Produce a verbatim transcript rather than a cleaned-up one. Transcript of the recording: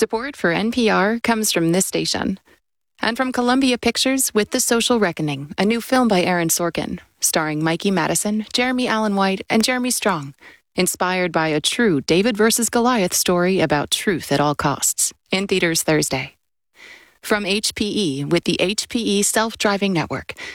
Support for N P R comes from this station. And from Columbia Pictures with The Social Reckoning, a new film by Aaron Sorkin, starring Mikey Madison, Jeremy Allen White, and Jeremy Strong. Inspired by a true David versus Goliath story about truth at all costs. In theaters Thursday. From H P E with the H P E Self-Driving Network.